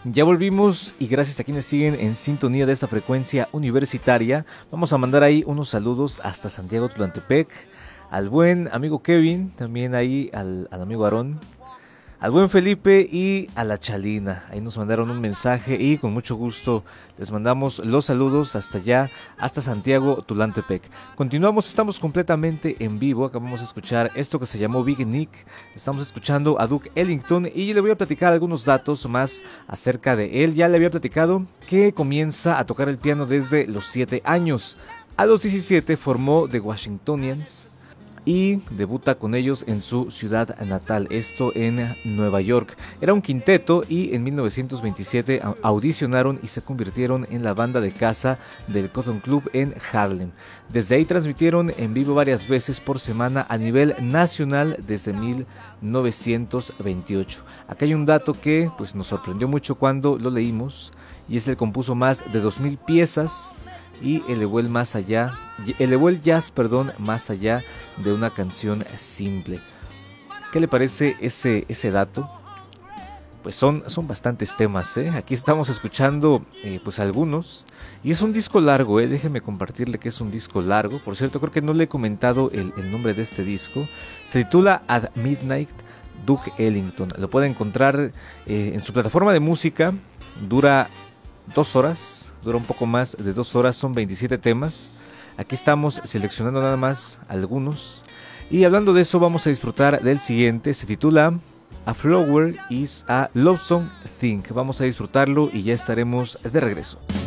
Ya volvimos y gracias a quienes siguen en sintonía de esta frecuencia universitaria, vamos a mandar ahí unos saludos hasta Santiago Tulantepec, al buen amigo Kevin, también ahí al amigo Aarón, al buen Felipe y a la Chalina. Ahí nos mandaron un mensaje y con mucho gusto les mandamos los saludos hasta allá, hasta Santiago Tulantepec. Continuamos, estamos completamente en vivo. Acabamos de escuchar esto que se llamó Big Nick. Estamos escuchando a Duke Ellington y yo le voy a platicar algunos datos más acerca de él. Ya le había platicado que comienza a tocar el piano desde los 7 años. A los 17 formó The Washingtonians y debuta con ellos en su ciudad natal, esto en Nueva York. Era un quinteto y en 1927 audicionaron y se convirtieron en la banda de casa del Cotton Club en Harlem. Desde ahí transmitieron en vivo varias veces por semana a nivel nacional desde 1928. Acá hay un dato que pues nos sorprendió mucho cuando lo leímos y es que él compuso más de 2000 piezas y elevó el jazz, más allá de una canción simple. ¿Qué le parece ese dato? Pues son bastantes temas, ¿eh? Aquí estamos escuchando pues algunos y es un disco largo, ¿eh? Déjeme compartirle que es un disco largo. Por cierto, creo que no le he comentado el nombre de este disco. Se titula At Midnight, Duke Ellington. Lo puede encontrar en su plataforma de música. Dura 2 horas, dura un poco más de 2 horas, son 27 temas. Aquí estamos seleccionando nada más algunos. Y hablando de eso, vamos a disfrutar del siguiente. Se titula A Flower is a Lonesome Thing. Vamos a disfrutarlo y ya estaremos de regreso.